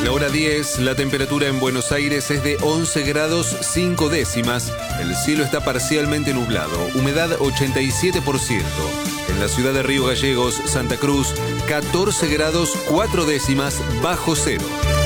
La hora 10, la temperatura en Buenos Aires es de 11 grados 5 décimas. El cielo está parcialmente nublado, humedad 87%. En la ciudad de Río Gallegos, Santa Cruz, 14 grados 4 décimas bajo cero.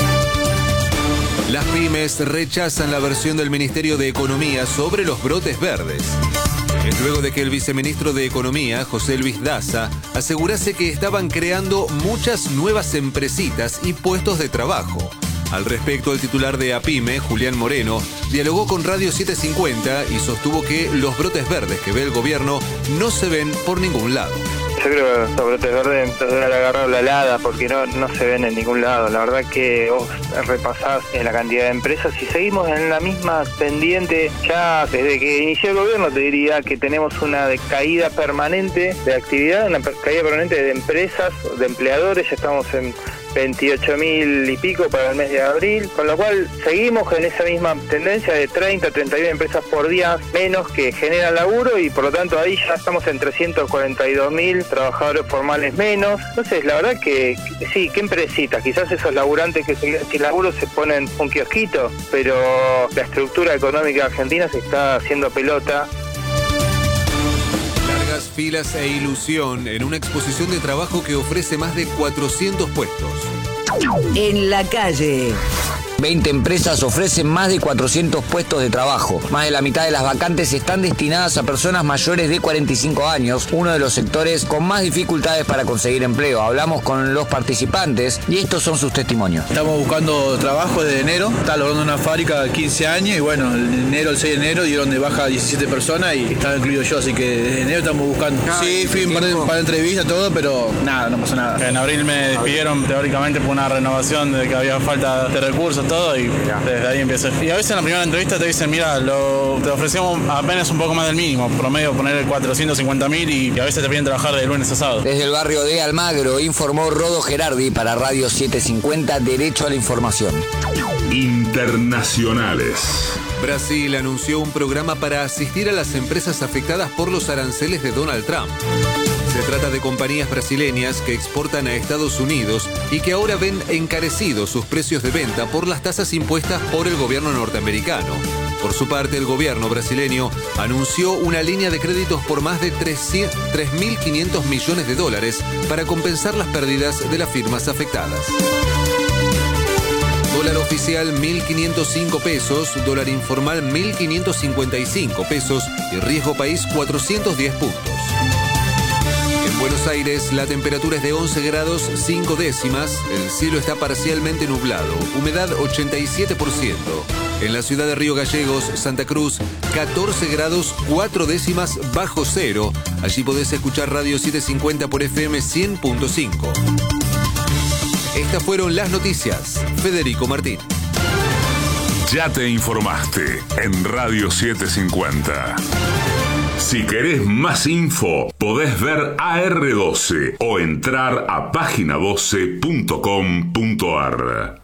Las pymes rechazan la versión del Ministerio de Economía sobre los brotes verdes. Es luego de que el viceministro de Economía, José Luis Daza, asegurase que estaban creando muchas nuevas empresitas y puestos de trabajo. Al respecto, el titular de APYME, Julián Moreno, dialogó con Radio 750 y sostuvo que los brotes verdes que ve el gobierno no se ven por ningún lado. Yo creo que los brotes verdes deben haber agarrado la helada porque no se ven en ningún lado. La verdad que vos repasás en la cantidad de empresas y seguimos en la misma pendiente. Ya desde que inició el gobierno te diría que tenemos una caída permanente de actividad, una caída permanente de empresas, de empleadores. Ya estamos en 28.000 y pico para el mes de abril, con lo cual seguimos en esa misma tendencia de 30, 31 empresas por día menos que generan laburo y por lo tanto ahí ya estamos en 342.000 trabajadores formales menos. Entonces la verdad que sí, qué empresitas, quizás esos laburantes que sin laburo se ponen un kiosquito, pero la estructura económica argentina se está haciendo pelota. Filas e ilusión en una exposición de trabajo que ofrece más de 400 puestos. En la calle. 20 empresas ofrecen más de 400 puestos de trabajo. Más de la mitad de las vacantes están destinadas a personas mayores de 45 años, uno de los sectores con más dificultades para conseguir empleo. Hablamos con los participantes y estos son sus testimonios. Estamos buscando trabajo desde enero. Está laborando en una fábrica de 15 años y bueno, el 6 de enero dieron de baja a 17 personas y estaba incluido yo, así que desde enero estamos buscando. Sí, fui un par de entrevistas, todo, pero nada, no pasó nada. En abril me despidieron teóricamente por una renovación de que había falta de recursos, todo, y desde ahí empecé. Y a veces en la primera entrevista te dicen, mira, te ofrecemos apenas un poco más del mínimo, promedio poner 450.000 y a veces te piden trabajar de lunes a sábado. Desde el barrio de Almagro informó Rodo Gerardi para Radio 750, Derecho a la Información. Internacionales. Brasil anunció un programa para asistir a las empresas afectadas por los aranceles de Donald Trump. Se trata de compañías brasileñas que exportan a Estados Unidos y que ahora ven encarecidos sus precios de venta por las tasas impuestas por el gobierno norteamericano. Por su parte, el gobierno brasileño anunció una línea de créditos por más de 3.500 millones de dólares para compensar las pérdidas de las firmas afectadas. Dólar oficial 1.505 pesos, dólar informal 1.555 pesos y riesgo país 410 puntos. En Buenos Aires la temperatura es de 11 grados 5 décimas, el cielo está parcialmente nublado, humedad 87%. En la ciudad de Río Gallegos, Santa Cruz, 14 grados 4 décimas bajo cero. Allí podés escuchar Radio 750 por FM 100.5. Estas fueron las noticias. Federico Martín. Ya te informaste en Radio 750. Si querés más info, podés ver AR12 o entrar a página12.com.ar.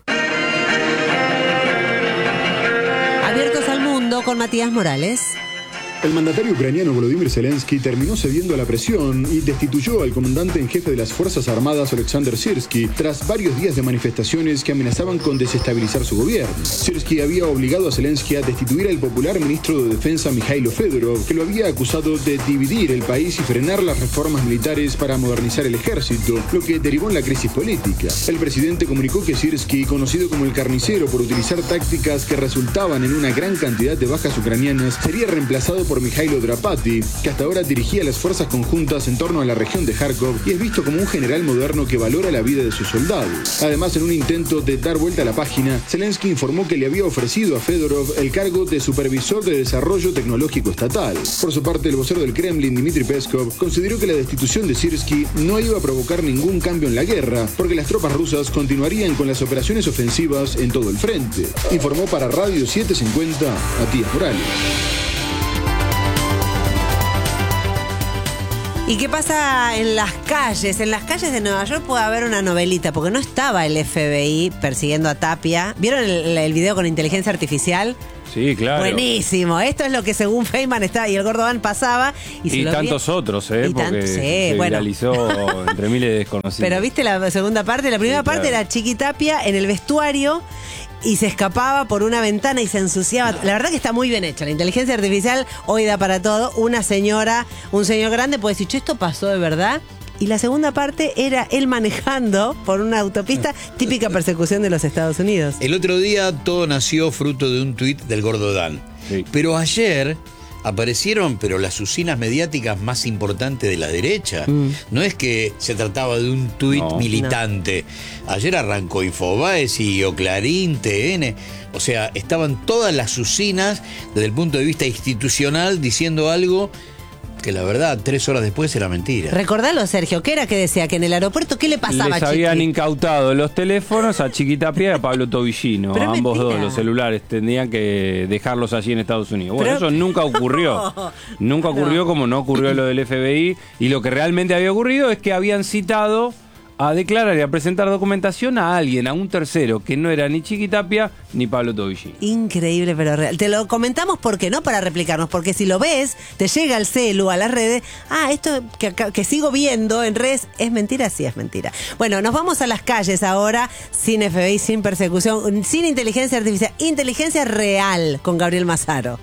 Abiertos al mundo con Matías Morales. El mandatario ucraniano Volodymyr Zelensky terminó cediendo a la presión y destituyó al comandante en jefe de las Fuerzas Armadas, Oleksandr Syrsky, tras varios días de manifestaciones que amenazaban con desestabilizar su gobierno. Syrsky había obligado a Zelensky a destituir al popular ministro de Defensa Mikhailo Fedorov, que lo había acusado de dividir el país y frenar las reformas militares para modernizar el ejército, lo que derivó en la crisis política. El presidente comunicó que Syrsky, conocido como el carnicero por utilizar tácticas que resultaban en una gran cantidad de bajas ucranianas, sería reemplazado por Mijailo Drapati, que hasta ahora dirigía las fuerzas conjuntas en torno a la región de Kharkov y es visto como un general moderno que valora la vida de sus soldados. Además, en un intento de dar vuelta a la página, Zelensky informó que le había ofrecido a Fedorov el cargo de supervisor de desarrollo tecnológico estatal. Por su parte, el vocero del Kremlin, Dmitry Peskov, consideró que la destitución de Syrsky no iba a provocar ningún cambio en la guerra, porque las tropas rusas continuarían con las operaciones ofensivas en todo el frente. Informó para Radio 750, Matías Morales. ¿Y qué pasa en las calles? En las calles de Nueva York puede haber una novelita, porque no estaba el FBI persiguiendo a Tapia. ¿Vieron el video con inteligencia artificial? Sí, claro. Buenísimo. Esto es lo que según Feynman estaba y el Gordo Van pasaba. Y tantos otros, porque se viralizó entre miles de desconocidos. Pero viste la segunda parte. La primera parte era Chiqui Tapia en el vestuario y se escapaba por una ventana y se ensuciaba. La verdad que está muy bien hecha. La inteligencia artificial hoy da para todo. Una señora, un señor grande puede decir, che, ¿esto pasó de verdad? Y la segunda parte era él manejando por una autopista, típica persecución de los Estados Unidos. El otro día todo nació fruto de un tuit del Gordo Dan. Sí. Pero ayer aparecieron las usinas mediáticas más importantes de la derecha. No es que se trataba de un tuit militante. No. Ayer arrancó Infobae, siguió Clarín, TN. O sea, estaban todas las usinas desde el punto de vista institucional diciendo algo que la verdad 3 horas después era mentira. Recordalo, Sergio, ¿qué era que decía? Que en el aeropuerto, ¿qué le pasaba a Chiqui? Les habían incautado los teléfonos a Chiqui Tapia y a Pablo Tobillino. A ambos dos, los celulares, tendrían que dejarlos allí en Estados Unidos. Bueno, eso nunca ocurrió. Nunca ocurrió, como no ocurrió lo del FBI. Y lo que realmente había ocurrido es que habían citado a declarar y a presentar documentación a alguien, a un tercero, que no era ni Chiqui Tapia ni Pablo Tobillino. Increíble, pero real. Te lo comentamos porque no para replicarnos, porque si lo ves, te llega al celu, a las redes, esto que sigo viendo en redes, ¿es mentira? Sí, es mentira. Bueno, nos vamos a las calles ahora, sin FBI, sin persecución, sin inteligencia artificial, inteligencia real, con Gabriel Mazaro.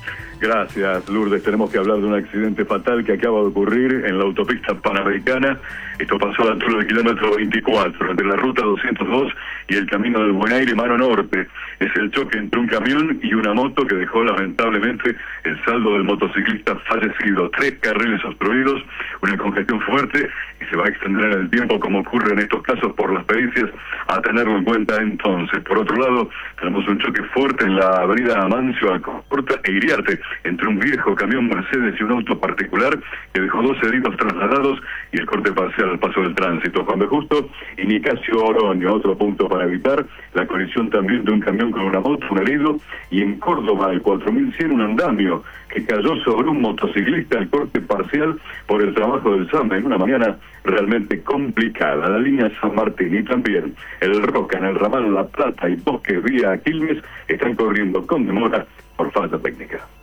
Gracias, Lourdes. Tenemos que hablar de un accidente fatal que acaba de ocurrir en la autopista Panamericana. Esto pasó a la altura del kilómetro 24, entre la ruta 202 y el camino del Buen Aire, mano norte. Es el choque entre un camión y una moto que dejó lamentablemente el saldo del motociclista fallecido. 3 carriles obstruidos, una congestión fuerte y se va a extender en el tiempo, como ocurre en estos casos por las pericias, a tenerlo en cuenta entonces. Por otro lado, tenemos un choque fuerte en la avenida Amancio, Alcorta e Iriarte, entre un viejo camión Mercedes y un auto particular que dejó 2 heridos trasladados y el corte parcial al paso del tránsito. Juan B. Justo y Nicasio Oroño, otro punto para evitar la colisión también de un camión con una moto, un herido, y en Córdoba, el 4100, un andamio que cayó sobre un motociclista, el corte parcial por el trabajo del SAME en una mañana realmente complicada. La línea San Martín y también el Roca en el ramal La Plata y Bosques vía Quilmes están corriendo con demora por falta técnica.